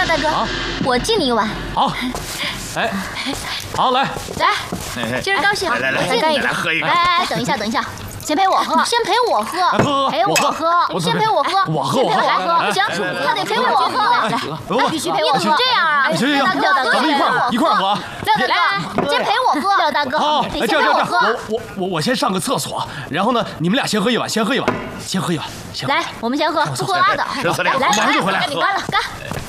大哥，我敬你一碗。 好，哎，好来， 今儿高兴， 来， 再干一个， 来喝一个。 来，等一下，先陪我喝，先陪我喝，陪我喝，先陪我喝， 我喝， 不行，他得陪我喝，必须陪我喝，是这样啊？ 行， 廖大哥， 咱们一块喝。 廖大哥，先陪我喝，廖大哥， 好， 得先陪我喝。 我先上个厕所，然后呢，你们俩先喝一碗。 来，我们先喝，不喝拉倒。 14两， 来， 马上就回来。 干！